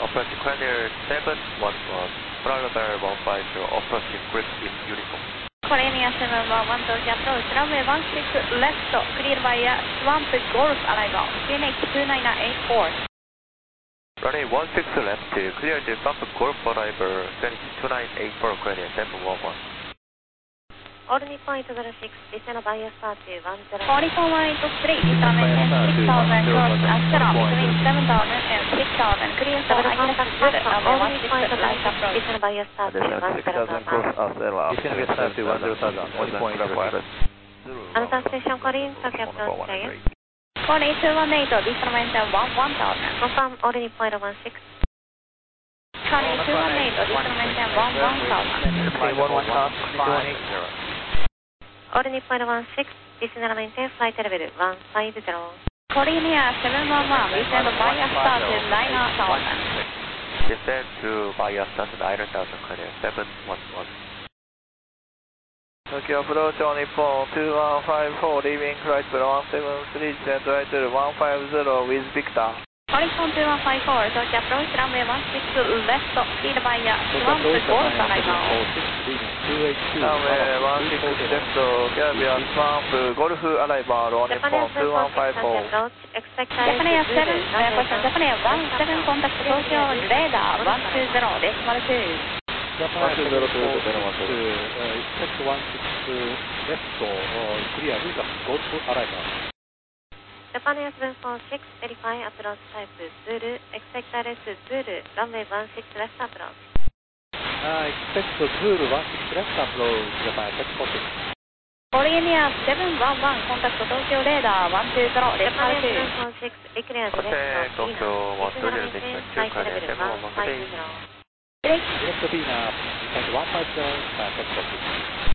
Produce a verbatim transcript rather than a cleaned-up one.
approaching Cranier seven one one, Bravo one five zero, approaching grip in uniform. Korea seven one one, Tokyo approach, runway one six left, clear via Swamp Golf arrival, Q N H two nine nine eight four. Runway one six left, clear the Swamp Golf arrival, Q N H two nine eight four, Cranier seven one one. All Nippon eight zero six, descend via start to one zero. All Nippon one eight three, descend six thousand, cross Astro, between seven thousand and six thousand, clear for I N S good, runway one six light approach. Descend via start to one six thousand, zero. cross Astro, descend via start to one zero thousand, All Nippon eight zero. Another station calling, Tokyo approach again. All eight two one eight, descend one one thousand. Confirm all Nippon eight one six. All eight two one eight, descend one one thousand. one one car, one eight zero. All Nippon eight one six, descend and maintain flight level one five zero. Korea seven one one, descend via start to nine thousand. Descend to via start nine thousand, Cranier seven one one. Tokyo approach on Nippon two one five four, leaving flight one seven three, descend right to one five zero with Victor. All Nippon two one five four, Tokyo approach, runway one six left, clear via Swamp Golf arrival. Runway one six left, clear via Swamp Golf arrival on Nippon two one five four. Japanese seven, uh, question Japanese one seven, contact Tokyo radar one two zero, decimal two. Japan zero two zero one two, expect one six left, clear with Golf arrival. Japan seven four six, verify approach type Zulu, expect R S Zulu, runway one six left approach. Uh, expect Zulu one six left approach, Japan seven four six. Korea seven one one, contact Tokyo radar one two zero, decimal Japan two. seven four six, declare the Contact left Tokyo one two zero, descend descend flight to Cranier level seven one one one, five good day. zero. Direct Bina, descend one five zero, Japan seven four six.